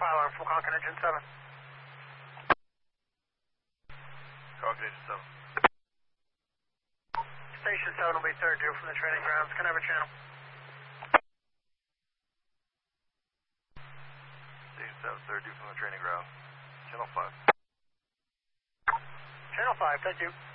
alarm from Concord Engine 7. Concord Engine 7. Station 7 will be third due from the training grounds. Can I have a channel? Station 7, third due from the training grounds. Channel 5. Channel 5, thank you.